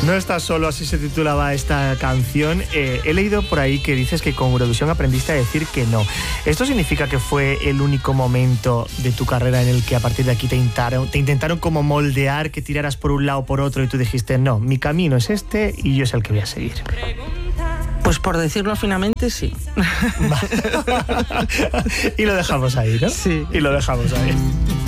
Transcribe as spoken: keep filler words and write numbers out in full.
No estás solo, así se titulaba esta canción. Eh, he leído por ahí que dices que con Eurovisión aprendiste a decir que no. ¿Esto significa que fue el único momento de tu carrera en el que a partir de aquí te intentaron, te intentaron como moldear, que tiraras por un lado o por otro y tú dijiste, no, mi camino es este y yo es el que voy a seguir? Pues por decirlo finamente, sí. Y lo dejamos ahí, ¿no? Sí. Y lo dejamos ahí.